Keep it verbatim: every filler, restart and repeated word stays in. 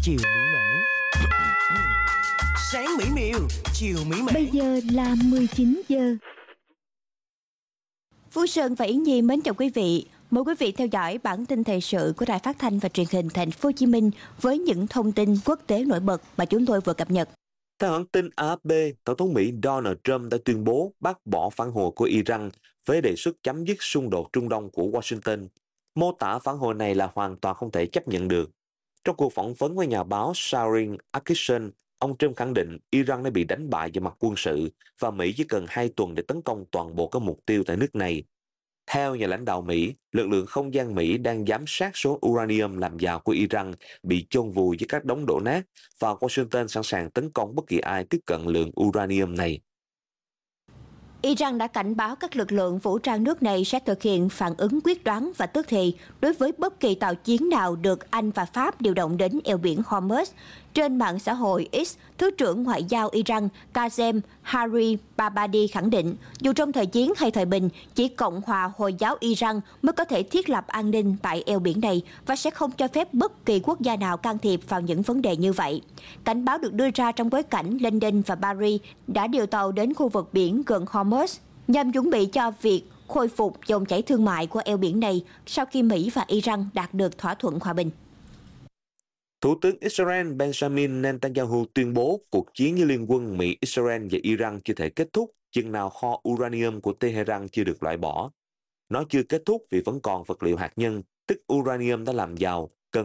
chiều mỹ mãn. Sáng mỹ miều, chiều mỹ mãn. Bây giờ là mười chín giờ. Phú Sơn và Yến Nhi mến chào quý vị. Mời quý vị theo dõi bản tin thời sự của Đài Phát thanh và Truyền hình Thành phố Hồ Chí Minh với những thông tin quốc tế nổi bật mà chúng tôi vừa cập nhật. Theo hãng tin A F P, Tổng thống Mỹ Donald Trump đã tuyên bố bác bỏ phản hồi của Iran với đề xuất chấm dứt xung đột Trung Đông của Washington. Mô tả phản hồi này là hoàn toàn không thể chấp nhận được. Trong cuộc phỏng vấn với nhà báo Sharon Atkinson, ông Trump khẳng định Iran đã bị đánh bại về mặt quân sự và Mỹ chỉ cần hai tuần để tấn công toàn bộ các mục tiêu tại nước này. Theo nhà lãnh đạo Mỹ, lực lượng không gian Mỹ đang giám sát số uranium làm giàu của Iran bị chôn vùi với các đống đổ nát và Washington sẵn sàng tấn công bất kỳ ai tiếp cận lượng uranium này. Iran đã cảnh báo các lực lượng vũ trang nước này sẽ thực hiện phản ứng quyết đoán và tức thì đối với bất kỳ tàu chiến nào được Anh và Pháp điều động đến eo biển Hormuz. Trên mạng xã hội X, Thứ trưởng Ngoại giao Iran Kazem Hari Babadi khẳng định, dù trong thời chiến hay thời bình, chỉ Cộng hòa Hồi giáo Iran mới có thể thiết lập an ninh tại eo biển này và sẽ không cho phép bất kỳ quốc gia nào can thiệp vào những vấn đề như vậy. Cảnh báo được đưa ra trong bối cảnh London và Paris đã điều tàu đến khu vực biển gần Hormuz nhằm chuẩn bị cho việc khôi phục dòng chảy thương mại của eo biển này sau khi Mỹ và Iran đạt được thỏa thuận hòa bình. Thủ tướng Israel Benjamin Netanyahu tuyên bố cuộc chiến với liên quân Mỹ, Israel và Iran chưa thể kết thúc chừng nào kho uranium của Tehran chưa được loại bỏ. Nó chưa kết thúc vì vẫn còn vật liệu hạt nhân, tức uranium đã làm giàu,